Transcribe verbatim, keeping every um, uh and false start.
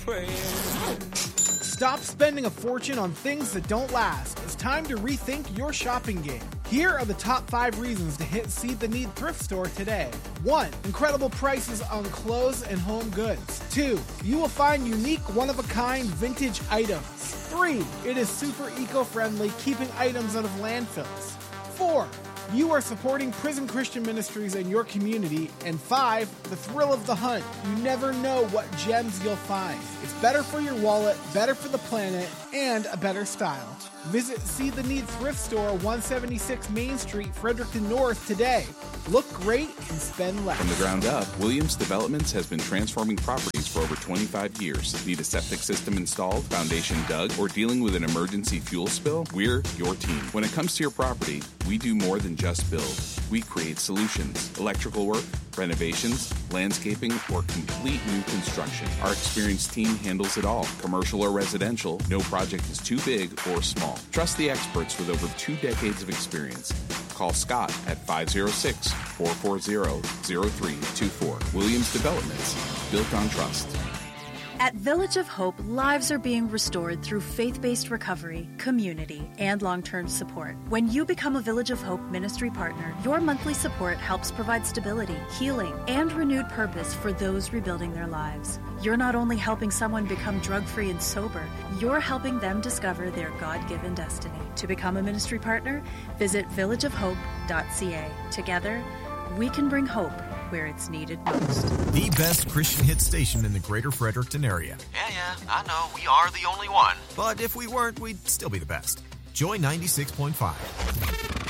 Stop spending a fortune on things that don't last. It's time to rethink your shopping game. Here are the top five reasons to hit See the Need thrift store today. One, incredible prices on clothes and home goods. Two, you will find unique, one-of-a-kind vintage items. Three, it is super eco-friendly, keeping items out of landfills. Four, you are supporting Prison Christian Ministries in your community. And five, the thrill of the hunt. You never know what gems you'll find. It's better for your wallet, better for the planet, and a better style. Visit See the Need Thrift Store, one seventy-six Main Street, Fredericton North today. Look great and spend less. From the ground up, Williams Developments has been transforming properties for over twenty-five years. Need a septic system installed, foundation dug, or dealing with an emergency fuel spill? We're your team. When it comes to your property, we do more than just build. We create solutions, electrical work, renovations, landscaping, or complete new construction. Our experienced team handles it all. Commercial or residential, no project is too big or small. Trust the experts with over two decades of experience. Call Scott at five oh six, four four zero, zero three two four. Williams Developments, built on trust. At Village of Hope, lives are being restored through faith-based recovery, community, and long-term support. When you become a Village of Hope ministry partner, your monthly support helps provide stability, healing, and renewed purpose for those rebuilding their lives. You're not only helping someone become drug-free and sober, you're helping them discover their God-given destiny. To become a ministry partner, visit village of hope dot c a. Together, we can bring hope where it's needed most. The best Christian hit station in the greater Fredericton area. Yeah, yeah, I know. We are the only one. But if we weren't, we'd still be the best. Joy ninety-six point five.